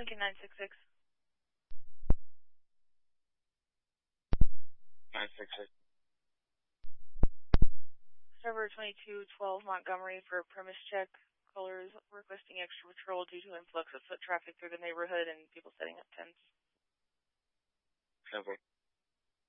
Lincoln 966. 966. Server 2212 Montgomery for a premise check. Callers requesting extra patrol due to influx of foot traffic through the neighborhood and people setting up tents. 10-4.